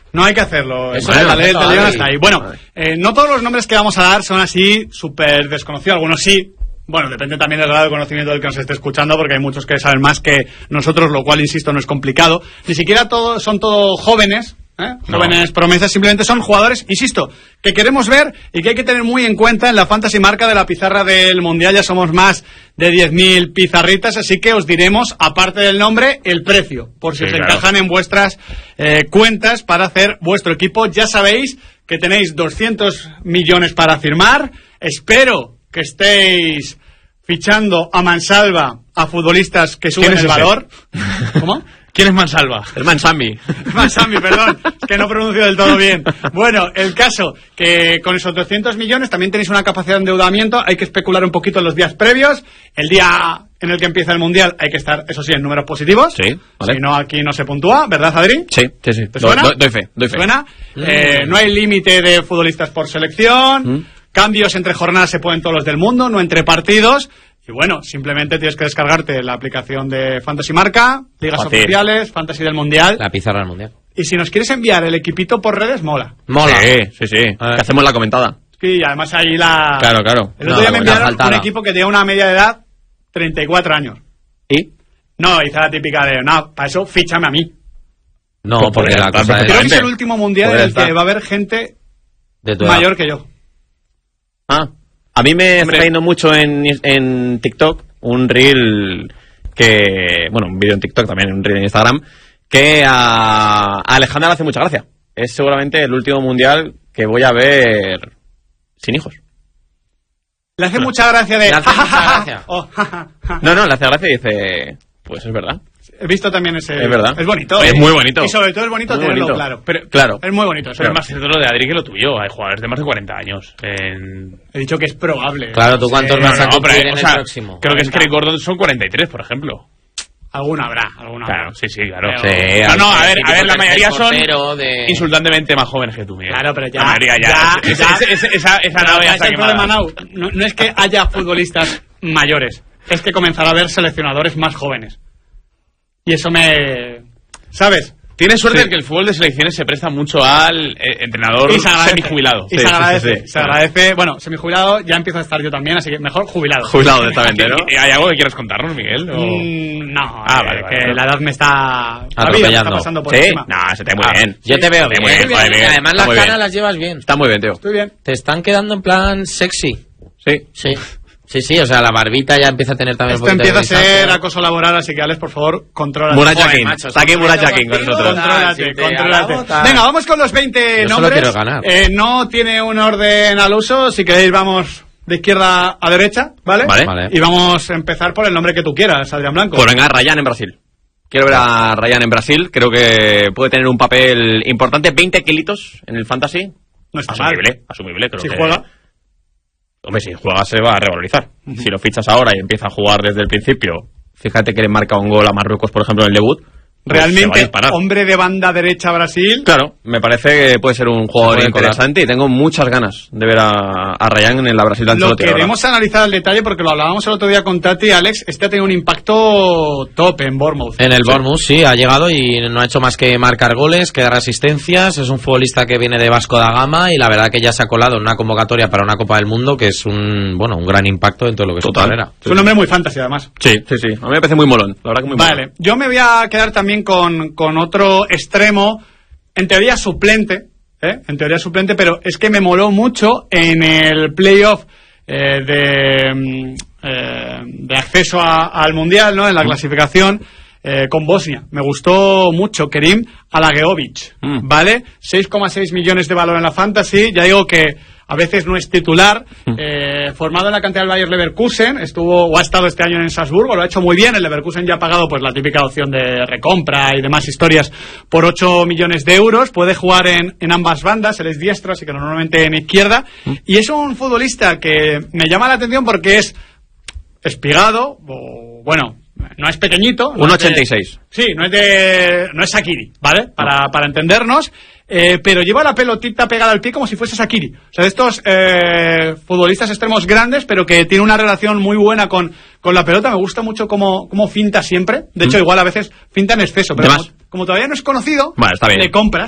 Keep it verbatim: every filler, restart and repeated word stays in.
No hay que hacerlo. Eso Vale, es, vale, eso, te llevan Adri. hasta ahí. Bueno, eh, no todos los nombres que vamos a dar son así súper desconocidos. Algunos sí. Bueno, depende también del grado de conocimiento del que nos esté escuchando, porque hay muchos que saben más que nosotros, lo cual, insisto, no es complicado. Ni siquiera todos son todos jóvenes, ¿eh? No. Jóvenes promesas, simplemente son jugadores, insisto, que queremos ver y que hay que tener muy en cuenta en la fantasy marca de la pizarra del Mundial. Ya somos más de diez mil pizarritas, así que os diremos, aparte del nombre, el precio, por si Sí, os claro. encajan en vuestras eh, cuentas para hacer vuestro equipo. Ya sabéis que tenéis doscientos millones para firmar. Espero que estéis fichando a mansalva a futbolistas que suben ¿Quién es el ese? valor. ¿Cómo? ¿Quién es Mansalva? Es Mansambi. Masami, perdón, es que no pronuncio del todo bien. Bueno, el caso, que con esos doscientos millones también tenéis una capacidad de endeudamiento, hay que especular un poquito en los días previos. El día en el que empieza el Mundial hay que estar, eso sí, en números positivos. Sí, vale. Si no, aquí no se puntúa, ¿verdad, Adri? Sí, sí, sí. ¿Te Do- suena? do- doy fe, doy fe. ¿Suena? Eh, no hay límite de futbolistas por selección, Mm. cambios entre jornadas se pueden todos los del mundo, no entre partidos. Y bueno, simplemente tienes que descargarte la aplicación de Fantasy Marca, ligas Fácil. oficiales, Fantasy del Mundial. La pizarra del mundial. Y si nos quieres enviar el equipito por redes, mola. Mola. Sí, sí, sí. Que hacemos la comentada. Y además ahí la... Claro, claro. El otro día No, me la enviaron faltada. un equipo que tenía una media de edad treinta y cuatro años. ¿Y? No, hice la típica de, no, para eso fíchame a mí. No, Pues porque podría la estar cosa es... Creo que es el Exactamente. último mundial Podría en el que estar. va a haber gente de tu edad. mayor que yo. Ah, a mí me Hombre. está yendo mucho en, en TikTok un reel que... Bueno, un vídeo en TikTok también, un reel en Instagram, que a, a Alejandra le hace mucha gracia. Es seguramente el último mundial que voy a ver sin hijos. Le hace mucha gracia de... Le hace mucha gracia. Oh, ja, ja, ja. No, no, le hace gracia y dice... Pues es verdad. He visto también ese... Es verdad. Es bonito. Es muy bonito. Y sobre todo es bonito Muy tenerlo bonito. claro. Pero, Claro. Es muy bonito. Pero Eso es más cierto lo de Adri que lo tuyo. Hay jugadores de más de cuarenta años. En... He dicho que es probable. Claro, ¿tú No sé, cuántos vas a No, pero, cumplir en o el sea, próximo? creo que es que Gordon son cuarenta y tres, por ejemplo. Alguna habrá, alguna Claro, habrá. sí, sí, claro. Pero- Sí, No, no, a ver, Típico a ver, la tercer mayoría son portero de... insultantemente más jóvenes que tú, Miguel. Claro, pero ya- La mayoría ya. ya- Ese- ya- ese- ese- esa esa Pero nave ya es está el quemada. problema, Nau. No, no es que haya futbolistas mayores, es que comenzará a haber seleccionadores más jóvenes. Y eso me... ¿Sabes? Tienes suerte Sí. de que el fútbol de selecciones se presta mucho al eh, entrenador Y se agradece. semijubilado. Y Sí, se sí, agradece. sí, sí. Se agradece. Bueno, semijubilado ya empiezo a estar yo también, así que mejor jubilado. Jubilado directamente, ¿no? ¿Y ¿Hay algo que quieras contarnos, Miguel? ¿O- Mm, no, Ah, eh, vale, vale, que vale. la edad me está... La vida me está Atropellando. pasando por ¿Sí? encima. No, se te ve muy Ah, bien. Yo te veo Está bien. muy bien, ¿eh? joder, Miguel. Además Está las muy canas bien. las llevas bien. Está muy bien, tío. Estoy bien. Te están quedando en plan sexy. Sí. Sí. Sí, sí, o sea, la barbita ya empieza a tener también Esto un poquito empieza a de ser distancia. acoso laboral, así que Alex, por favor, controla. Murat Joder, Yakin. macho, Está aquí estoy Murat poniendo Yakin con contigo, nosotros. tal. Contrólate, si te contrólate. alabo, tal. Venga, vamos con los veinte Yo solo nombres. quiero ganar. Eh, no tiene un orden al uso. Si queréis, vamos de izquierda a derecha, ¿vale? Vale. Vale. Y vamos a empezar por el nombre que tú quieras, Adrián Blanco. Pues venga, Ryan en Brasil. Quiero ver a Ryan en Brasil. Creo que puede tener un papel importante. veinte kilitos en el fantasy. No está mal. Asumible, asumible. Creo Si que- juega. Hombre, si juega se va a revalorizar. Si lo fichas ahora y empieza a jugar desde el principio, fíjate que le marca un gol a Marruecos, por ejemplo, en el debut. pues se va a Realmente, disparar. hombre de banda derecha Brasil. Claro, me parece que puede ser un jugador puede colar. interesante y tengo muchas ganas de ver a, a Ryan en la Brasil de Lo Ancelotti. la queremos analizar al detalle porque lo hablábamos el otro día con Tati y Alex. Este ha tenido un impacto top en Bournemouth. En el Bournemouth, sí, ha llegado y no ha hecho más que marcar goles, que dar asistencias. Es un futbolista que viene de Vasco da Gama y la verdad que ya se ha colado en una convocatoria para una Copa del Mundo que es un bueno un gran impacto en todo lo que es su Total. carrera. Es un nombre muy fantasy, además. verdad. Sí, sí, sí. A mí me parece muy molón. La verdad que muy molón. Vale, yo me voy a quedar también con, con otro extremo, en teoría suplente, ¿eh? En teoría suplente, pero es que me moló mucho en el playoff eh, de, mm, eh, de acceso a- al Mundial, ¿no? En la clasificación eh, con Bosnia. Me gustó mucho Kerim Alageovic, Mm. ¿vale? seis coma seis millones de valor en la fantasy, ya digo que a veces no es titular, eh, formado en la cantera del Bayer Leverkusen, estuvo o ha estado este año en Salzburgo, lo ha hecho muy bien. El Leverkusen ya ha pagado pues la típica opción de recompra y demás historias por ocho millones de euros. Puede jugar en, en ambas bandas, él es diestro, así que normalmente en izquierda. Y es un futbolista que me llama la atención porque es espigado, o bueno, no es pequeñito. no un es de- ochenta y seis. Sí, no es de. No es Shaqiri, ¿vale? Para, para entendernos. Eh, pero lleva la pelotita pegada al pie como si fuese Shaqiri. O sea, de estos eh, futbolistas extremos grandes, pero que tiene una relación muy buena con, con la pelota. Me gusta mucho cómo, cómo finta siempre. De hecho, igual a veces finta en exceso. Pero De como, más. como todavía no es conocido, Vale, está bien. le compras.